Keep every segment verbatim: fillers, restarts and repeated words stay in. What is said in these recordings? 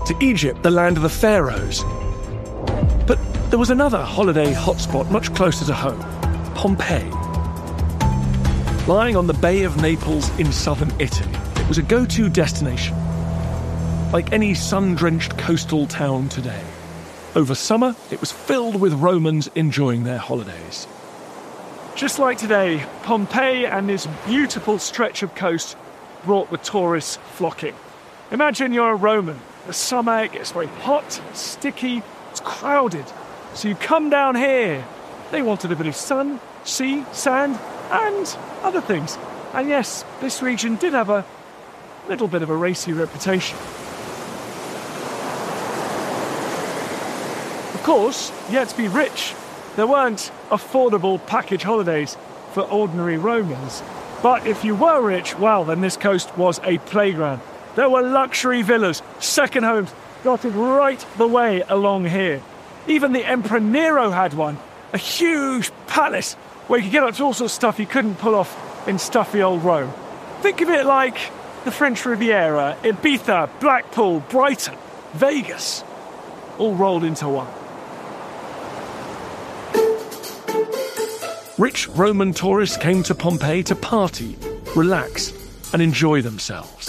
to Egypt, the land of the pharaohs. But there was another holiday hotspot much closer to home, Pompeii. Lying on the Bay of Naples in southern Italy, it was a go-to destination. Like any sun-drenched coastal town today. Over summer, it was filled with Romans enjoying their holidays. Just like today, Pompeii and this beautiful stretch of coast brought the tourists flocking. Imagine you're a Roman. The summer, it gets very hot, sticky, it's crowded. So you come down here. They wanted a bit of sun, sea, sand, and other things. And yes, this region did have a little bit of a racy reputation. Of course, you had to be rich. There weren't affordable package holidays for ordinary Romans. But if you were rich, well, then this coast was a playground. There were luxury villas, second homes, dotted right the way along here. Even the Emperor Nero had one, a huge palace where you could get up to all sorts of stuff you couldn't pull off in stuffy old Rome. Think of it like the French Riviera, Ibiza, Blackpool, Brighton, Vegas, all rolled into one. Rich Roman tourists came to Pompeii to party, relax, and enjoy themselves.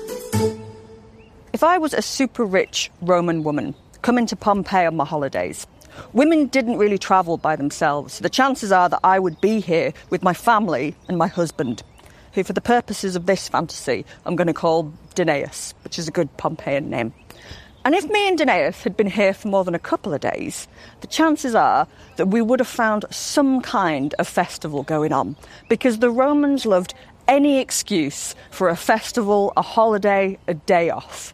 If I was a super rich Roman woman coming to Pompeii on my holidays, women didn't really travel by themselves. So the chances are that I would be here with my family and my husband, who for the purposes of this fantasy, I'm going to call Danaeus, which is a good Pompeian name. And if me and Danaeus had been here for more than a couple of days, the chances are that we would have found some kind of festival going on, because the Romans loved any excuse for a festival, a holiday, a day off.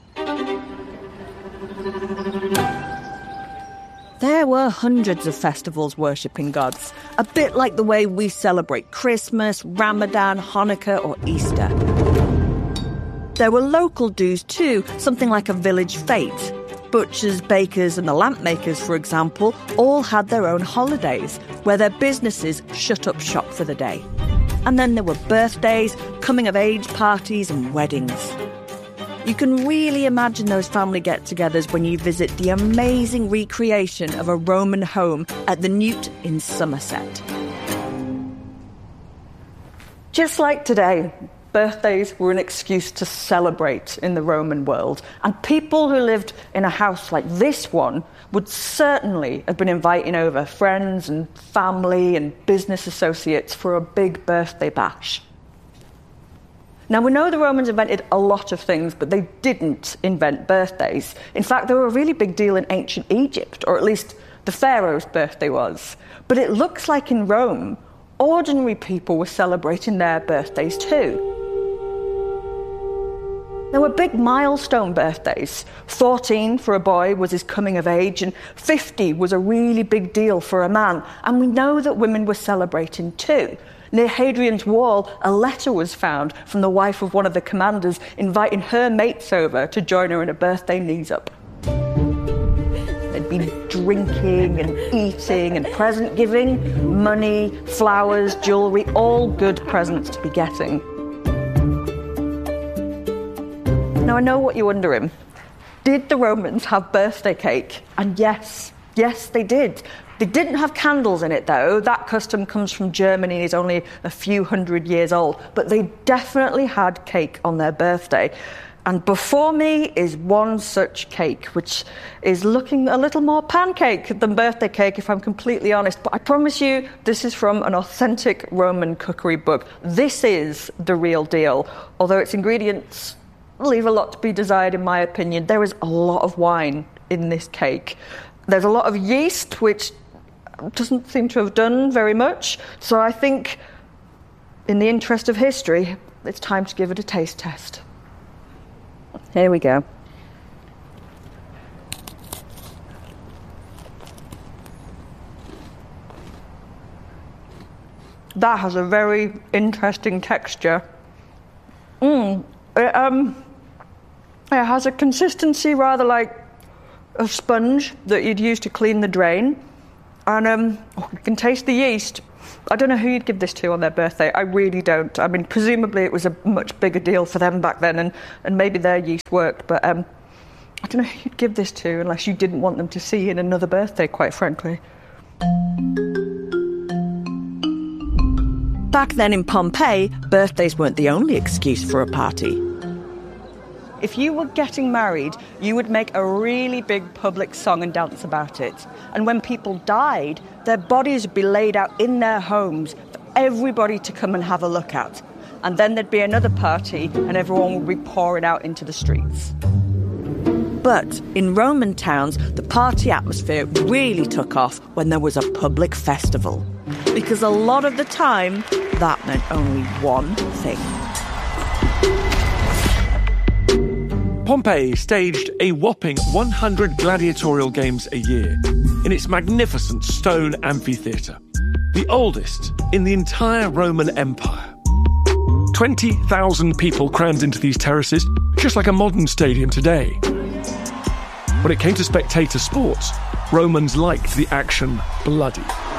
There were hundreds of festivals worshipping gods, a bit like the way we celebrate Christmas, Ramadan, Hanukkah or Easter. There were local dues too, something like a village fete. Butchers, bakers and the lamp makers, for example, all had their own holidays, where their businesses shut up shop for the day. And then there were birthdays, coming-of-age parties and weddings. You can really imagine those family get-togethers when you visit the amazing recreation of a Roman home at the Newt in Somerset. Just like today, birthdays were an excuse to celebrate in the Roman world, and people who lived in a house like this one would certainly have been inviting over friends and family and business associates for a big birthday bash. Now, we know the Romans invented a lot of things, but they didn't invent birthdays. In fact, they were a really big deal in ancient Egypt, or at least the pharaoh's birthday was. But it looks like in Rome, ordinary people were celebrating their birthdays too. There were big milestone birthdays. fourteen for a boy was his coming of age, and fifty was a really big deal for a man. And we know that women were celebrating too. Near Hadrian's Wall, a letter was found from the wife of one of the commanders inviting her mates over to join her in a birthday knees-up. They'd be drinking and eating and present-giving, money, flowers, jewellery, all good presents to be getting. Now, I know what you're wondering. Did the Romans have birthday cake? And yes, yes, they did. They didn't have candles in it, though. That custom comes from Germany and is only a few hundred years old. But they definitely had cake on their birthday. And before me is one such cake, which is looking a little more pancake than birthday cake, if I'm completely honest. But I promise you, this is from an authentic Roman cookery book. This is the real deal, although its ingredients leave a lot to be desired, in my opinion. There is a lot of wine in this cake. There's a lot of yeast, which doesn't seem to have done very much. So I think, in the interest of history, it's time to give it a taste test. Here we go. That has a very interesting texture. Mmm. It, um, it has a consistency rather like a sponge that you'd use to clean the drain. And um, oh, you can taste the yeast. I don't know who you'd give this to on their birthday. I really don't. I mean, presumably it was a much bigger deal for them back then, and, and maybe their yeast worked. But um, I don't know who you'd give this to unless you didn't want them to see in another birthday, quite frankly. Back then in Pompeii, birthdays weren't the only excuse for a party. If you were getting married, you would make a really big public song and dance about it. And when people died, their bodies would be laid out in their homes for everybody to come and have a look at. And then there'd be another party and everyone would be pouring out into the streets. But in Roman towns, the party atmosphere really took off when there was a public festival. Because a lot of the time, that meant only one thing. Pompeii staged a whopping one hundred gladiatorial games a year in its magnificent stone amphitheatre, the oldest in the entire Roman Empire. twenty thousand people crammed into these terraces, just like a modern stadium today. When it came to spectator sports, Romans liked the action bloody.